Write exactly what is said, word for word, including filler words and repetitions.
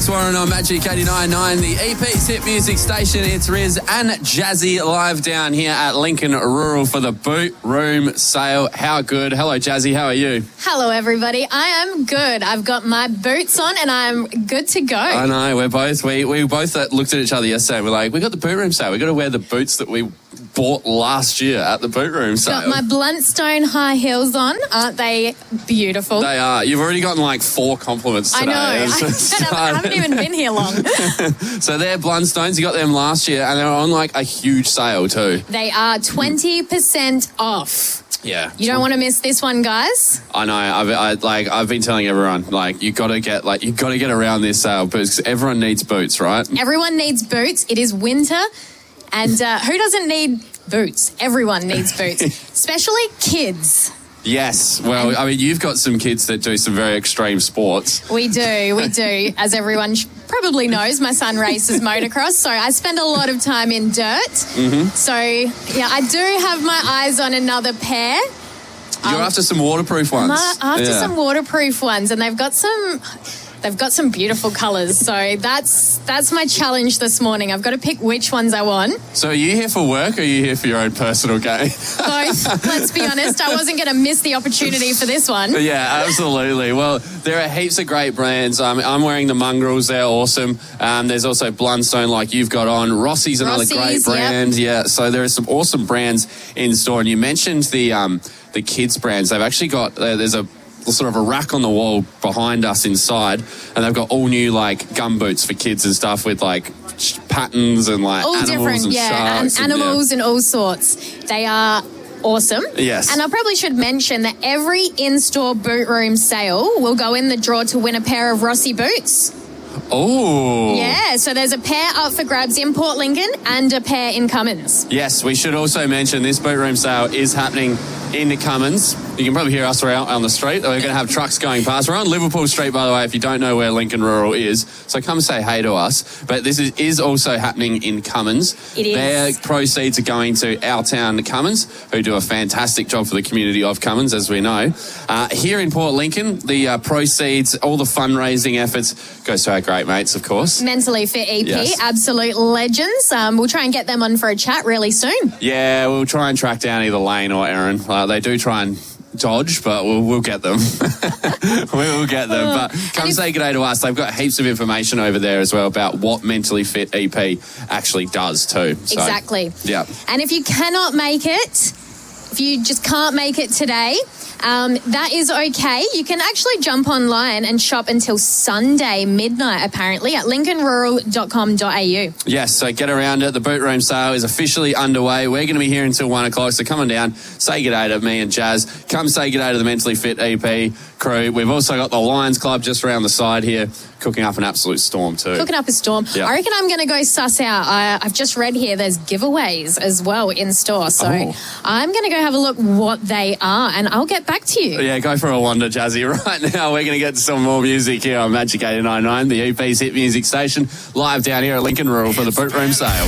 Warren on Magic eighty-nine point nine, the E P's hit music station. It's Riz and Jazzy live down here at Lincoln Rural for the Boot Room Sale. How good? Hello, Jazzy. How are you? Hello, everybody. I am good. I've got my boots on and I'm good to go. I know. We're both, we, we both looked at each other yesterday. We're like, we got the Boot Room Sale. We got to wear the boots that we bought last year at the Boot Room Sale. Got my Bluntstone high heels on. Aren't they beautiful? They are. You've already gotten like four compliments today. I know. I, I haven't even been here long. So they're Bluntstones. You got them last year and they're on like a huge sale too. They are twenty percent off. Yeah. You don't want to miss this one, guys. I know. I've I, like I've been telling everyone, like you got to get like you got to get around this sale because everyone needs boots, right? Everyone needs boots. It is winter, and uh, who doesn't need boots? Everyone needs boots, especially kids. Yes. Well, I mean, you've got some kids that do some very extreme sports. We do. We do. As everyone sh- probably knows, my son races motocross, so I spend a lot of time in dirt. Mm-hmm. So, yeah, I do have my eyes on another pair. You're um, after some waterproof ones. I'm after yeah. some waterproof ones, and they've got some... They've got some beautiful colours, so that's that's my challenge this morning. I've got to pick which ones I want. So are you here for work or are you here for your own personal gain? Both. Let's be honest, I wasn't going to miss the opportunity for this one. Yeah, absolutely. Well, there are heaps of great brands. Um, I'm wearing the Mongrels. They're awesome. Um, there's also Bluntstone like you've got on. Rossi's another Rossi's, great brand. Yep. Yeah, so there are some awesome brands in store. And you mentioned the um, the kids brands. They've actually got, uh, there's a sort of a rack on the wall behind us inside, and they've got all new like gum boots for kids and stuff with like patterns and like all animals different, and yeah, sharks and animals and, yeah. and all sorts. They are awesome. Yes. And I probably should mention that every in-store boot room sale will go in the draw to win a pair of Rossi boots. Oh. Yeah, so there's a pair up for grabs in Port Lincoln and a pair in Cummins. Yes, we should also mention this boot room sale is happening in Cummins. You can probably hear us around on the street. We're going to have trucks going past. We're on Liverpool Street, by the way, if you don't know where Lincoln Rural is. So come say hey to us. But this is, is also happening in Cummins. It is. Their proceeds are going to our town, Cummins, who do a fantastic job for the community of Cummins, as we know. Uh, here in Port Lincoln, the uh, proceeds, all the fundraising efforts goes to our great mates, of course. Mentally Fit E P, yes. Absolute legends. Um, we'll try and get them on for a chat really soon. Yeah, we'll try and track down either Lane or Erin. Uh, they do try and dodge, but we'll, we'll get them. we will get them. Oh. But come if, say good day to us. They've got heaps of information over there as well about what Mentally Fit E P actually does too. So, exactly. Yeah. And if you cannot make it, if you just can't make it today, um, that is okay. You can actually jump online and shop until Sunday midnight, apparently, at lincoln rural dot com dot a u. Yes, so get around it. The boot room sale is officially underway. We're going to be here until one o'clock, so come on down, say good day to me and Jazz. Come say good day to the Mentally Fit E P crew. We've also got the Lions Club just around the side here, cooking up an absolute storm too. Cooking up a storm. Yeah. I reckon I'm going to go suss out. I, I've just read here there's giveaways as well in store, so oh. I'm going to go have a look what they are, and I'll get back to you. Yeah, go for a wander, Jazzy. Right now, we're going to get to some more music here on Magic eighty-nine point nine, the E P's hit music station, live down here at Lincoln Rural for the boot room sale.